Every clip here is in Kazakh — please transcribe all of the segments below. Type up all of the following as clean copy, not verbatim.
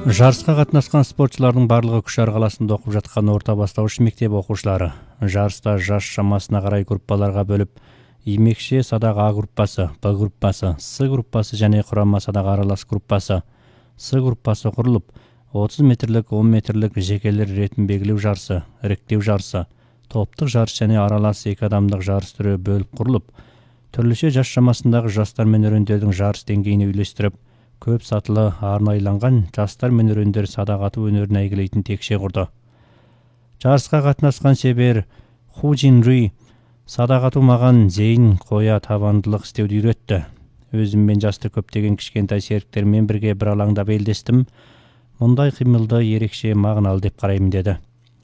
Жарысқа қатынасқан спортшылардың барлығы Күшар қаласында оқып жатқан орта бастауыш мектеп оқушылары. Жарыста жас шамасына қарай группаларға бөліп, имекше садақ А группасы, Б группасы, С группасы және құрама садақ аралас группасы, С группасы құрылып, 30 метрлік, 10 метрлік жекелер ретін белгілеу жарысы, іріктеу жарысы, топтық жарыс және аралас 2 адамдық жарыс түрі бөліп құрылып, түрліше жас шамасындағы жастар мен өрендердің жарыс деңгейіне үйлестіріп, көп сатылы арнайланған жастар мен өрендер садақ ату өнерін әйгілейтін текше құрды. Жарысқа қатынасқан шебер Ху Джин Руи садақ ату маған зейін қоя табандылық істеуді үйретті. Өзіммен жасты көптеген кішкентай серіктермен бірге бір алаңда белдестім. Мұндай қимылды ерекше мағыналы деп қараймын деді.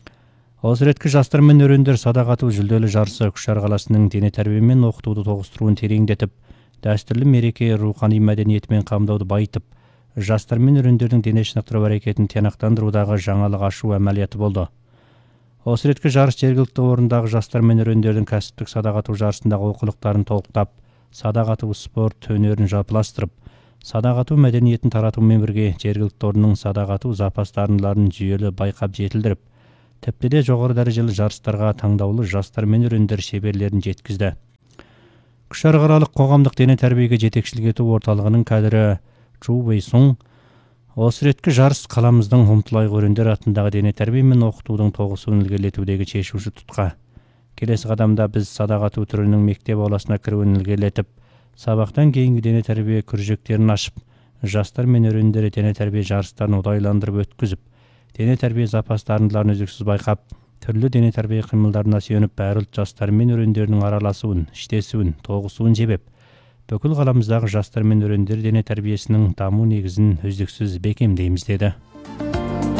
Осы реткі жастар мен өрендер садақ ату жүлделі жарысы Күшар қаласының дене тәрбие мен оқытуды тоғыстыруын тереңдетіп, дәстүрлі мереке рухани мәдениетімен қамдауды байытып, жастар мен өрендердің дене шынықтыру әрекетін тиянақтандырудағы жаңалық ашу әмәлияты болды. Осы реткі жарыс жергілікті орындағы жастар мен өрендердің кәсіптік садақ ату жарысындағы оқулықтарын толықтап, садақ ату спорт өнерін жалпыластырып, садақ ату мәдениетін таратумен бірге жергілікті орынның садақ ату запастарындарын жүйелі байқап жетілдіріп, тіпті де жоғары дәрежелі жарыстарға таңдаулы жастар мен өрендер шеберлерін жеткізді. Күшар қалалық қоғамдық дене тәрбиеге жетекшілік ету орталығының кәдірі Чу Вэйсун осы реткі жарыс қаламыздың ұмтылайық өрендер атындағы дене тәрбие мен оқытудың тоғысуын ілгерілетудегі шешуші тұтқа. Келесі қадамда біз садақ ату түрінің мектеп ауласына кіруін ілгерілетіп, сабақтан кейінгі дене тәрбие күржектерін ашып, жастар мен өрендер дене тәрбие жарыстарын ұдайландырып өткізіп, дене тәрбие запастарындарын үздіксіз байқап, түрлі дене тәрбие қимылдарына сүйеніп, әр ұлт жастар мен өрендерінің араласуын, іштесуін, тоғысуын жебеп, бүкіл қаламыздағы жастар мен өрендер дене тәрбиесінің даму негізін үздіксіз бекемдейміз деді.